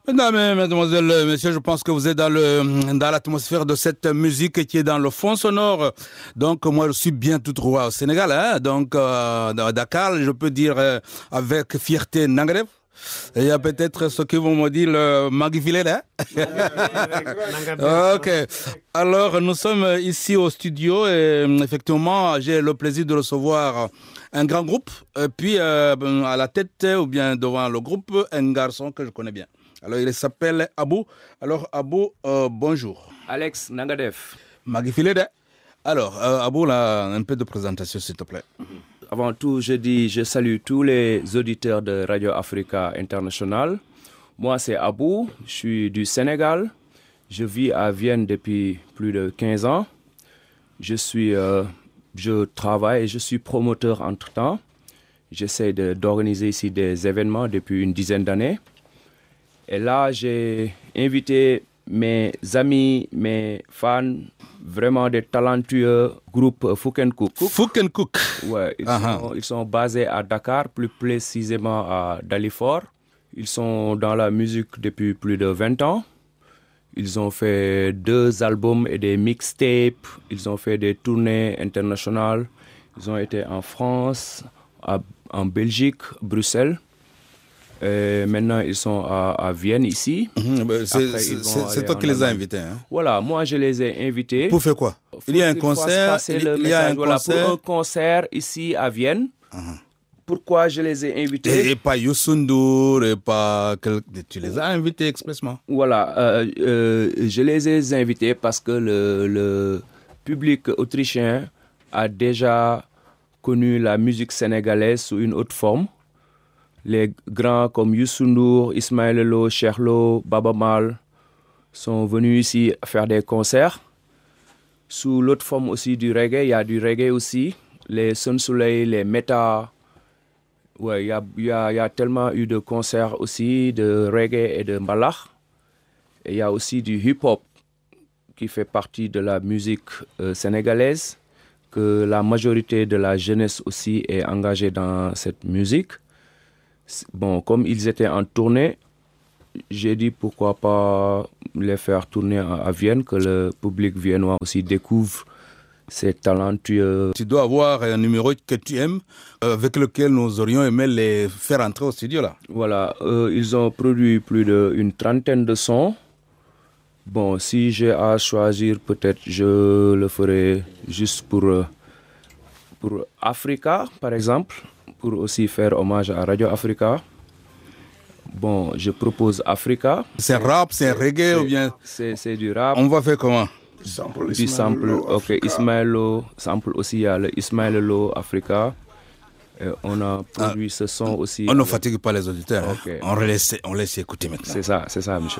Mesdames, mesdemoiselles, messieurs, je pense que vous êtes dans l'atmosphère de cette musique qui est dans le fond sonore. Donc, moi, je suis bien tout droit au Sénégal, hein. Donc, à Dakar, je peux dire avec fierté Nangref. Et il y a peut-être ceux qui vont me dire le Magifilé, hein. Ok. Alors, nous sommes ici au studio et effectivement, j'ai le plaisir de recevoir un grand groupe. Et puis, à la tête ou bien devant le groupe, un garçon que je connais bien. Alors, il s'appelle Abou. Alors, Abou, bonjour. Alex Nangadef. Magifilede. Alors, Abou, là, un peu de présentation, s'il te plaît. Avant tout, je salue tous les auditeurs de Radio Africa International. Moi, c'est Abou, je suis du Sénégal. Je vis à Vienne depuis plus de 15 ans. Je travaille et je suis promoteur entre-temps. J'essaie d'organiser ici des événements depuis une dizaine d'années. Et là, j'ai invité mes amis, mes fans, vraiment des talentueux groupes Foukenkouk. Foukenkouk. Ouais, ils sont basés à Dakar, plus précisément à Dalifort. Ils sont dans la musique depuis plus de 20 ans. Ils ont fait 2 albums et des mixtapes. Ils ont fait des tournées internationales. Ils ont été en France, en Belgique, Bruxelles. Et maintenant, ils sont à Vienne, ici. C'est toi qui les as invités. Hein? Voilà, moi, je les ai invités. Pour faire quoi? Il y a un concert. Pour un concert ici à Vienne. Pourquoi je les ai invités? Et pas Youssou N'Dour, et pas... Tu les as invités expressément? Voilà, je les ai invités parce que le public autrichien a déjà connu la musique sénégalaise sous une autre forme. Les grands comme Youssou N'Dour, Ismaël Lô, Cheikh Lô, Baba Mal sont venus ici faire des concerts. Sous l'autre forme aussi du reggae, il y a du reggae aussi. Les Sun Soleil, les Meta. Ouais, il y a tellement eu de concerts aussi de reggae et de mbalax. Et il y a aussi du hip-hop qui fait partie de la musique sénégalaise, que la majorité de la jeunesse aussi est engagée dans cette musique. Bon, comme ils étaient en tournée, j'ai dit pourquoi pas les faire tourner à Vienne, que le public viennois aussi découvre ces talentueux. Tu dois avoir un numéro que tu aimes, avec lequel nous aurions aimé les faire entrer au studio là. Voilà, ils ont produit plus d'une trentaine de sons. Bon, si j'ai à choisir, peut-être je le ferai juste pour Africa, par exemple, pour aussi faire hommage à Radio Africa. Bon, je propose Africa. C'est rap, c'est reggae ou bien? C'est du rap. On va faire comment? Du sample, ok, Ismaël Lô, sample aussi, il y a le Ismaël Lô Africa. Et on a produit ce son aussi. On ne fatigue pas les auditeurs. Okay. On laisse écouter maintenant. C'est ça, monsieur.